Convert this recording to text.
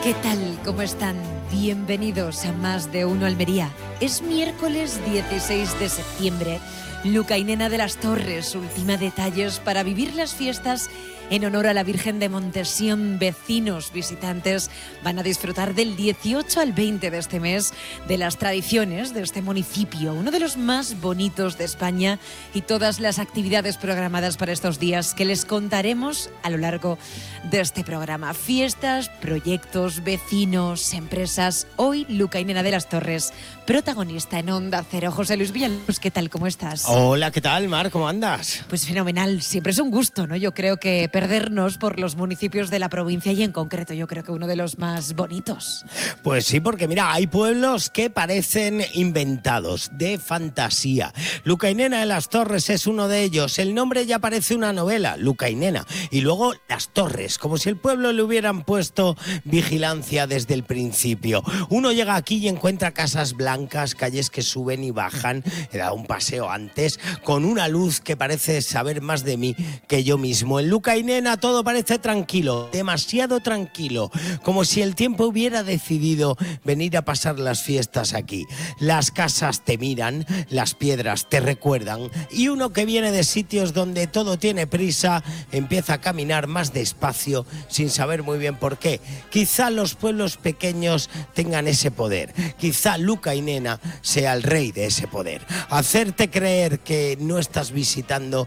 ¿Qué tal? ¿Cómo están? Bienvenidos a Más de Uno Almería. Es miércoles 16 de septiembre. Luca y Nena de las Torres ultima detalles para vivir las fiestas en honor a la Virgen de Montesión. Vecinos, visitantes van a disfrutar del 18 al 20 de este mes de las tradiciones de este municipio, uno de los más bonitos de España, y todas las actividades programadas para estos días que les contaremos a lo largo de este programa. Fiestas, proyectos, vecinos, empresas. Hoy Luca y Nena de las Torres, protagonista en Onda Cero. José Luis Villalobos, ¿qué tal? ¿Cómo estás? Hola, ¿qué tal, Mar? ¿Cómo andas? Pues fenomenal. Siempre es un gusto, ¿no? Yo creo que perdernos por los municipios de la provincia y en concreto yo creo que uno de los más bonitos. Pues sí, porque mira, hay pueblos que parecen inventados, de fantasía. Luca y Nena de las Torres es uno de ellos. El nombre ya parece una novela, Luca y Nena. Y luego las Torres, como si el pueblo le hubieran puesto vigilancia desde el principio. Uno llega aquí y encuentra casas blancas, calles que suben y bajan. He dado un paseo antes, con una luz que parece saber más de mí que yo mismo. En Luca y Nena todo parece tranquilo, demasiado tranquilo, como si el tiempo hubiera decidido venir a pasar las fiestas aquí. Las casas te miran, las piedras te recuerdan, y uno que viene de sitios donde todo tiene prisa empieza a caminar más despacio sin saber muy bien por qué. Quizá los pueblos pequeños tengan ese poder, quizá Luca y Nena sea el rey de ese poder, hacerte creer que no estás visitando